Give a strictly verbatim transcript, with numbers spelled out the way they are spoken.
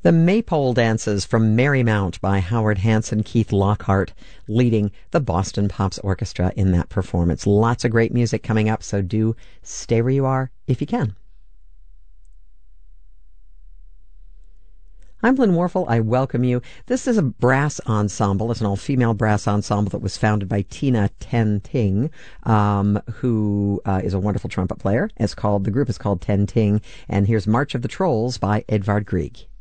The Maypole Dances from Marymount by Howard Hanson, Keith Lockhart leading the Boston Pops Orchestra in that performance. Lots of great music coming up, so do stay where you are if you can. I'm Lynn Warfel. I welcome you. This is a brass ensemble. It's an all-female brass ensemble that was founded by Tina Ten Ting, um, who uh, is a wonderful trumpet player. It's called the group is called Ten Ting, and here's March of the Trolls by Edvard Grieg.